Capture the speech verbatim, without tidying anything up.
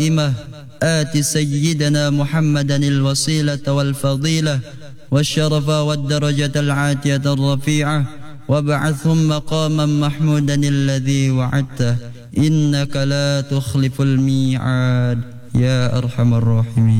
آت سيدنا محمدا الوسيلة والفضيلة والشرف والدرجة العاتية الرفيعة وابعثهم مقاما محمودا الذي وعدته إنك لا تخلف الميعاد يا أرحم الراحمين.